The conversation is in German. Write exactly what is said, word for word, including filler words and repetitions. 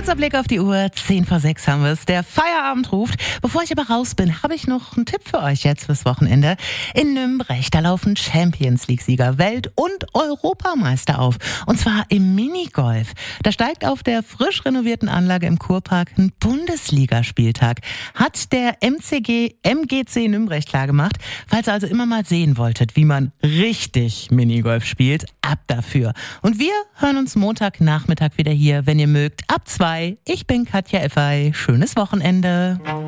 Kurzer Blick auf die Uhr, zehn vor sechs haben wir es. Der Feierabend ruft. Bevor ich aber raus bin, habe ich noch einen Tipp für euch jetzt fürs Wochenende. In Nürnberg, da laufen Champions League-Sieger, Welt- und Europameister auf. Und zwar im Minigolf. Da steigt auf der frisch renovierten Anlage im Kurpark ein Bundesligaspieltag. Hat der M C G, M G C Nürnberg klargemacht. Falls ihr also immer mal sehen wolltet, wie man richtig Minigolf spielt, ab dafür. Und wir hören uns Montagnachmittag wieder hier, wenn ihr mögt, ab zwei. Ich bin Katja Effey. Schönes Wochenende.